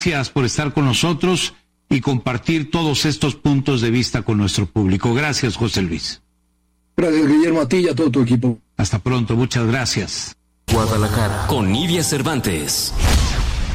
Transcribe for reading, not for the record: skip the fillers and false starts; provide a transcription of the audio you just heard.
Gracias por estar con nosotros y compartir todos estos puntos de vista con nuestro público. Gracias, José Luis. Gracias, Guillermo, a ti y a todo tu equipo. Hasta pronto, muchas gracias. Guadalajara, con Nidia Cervantes.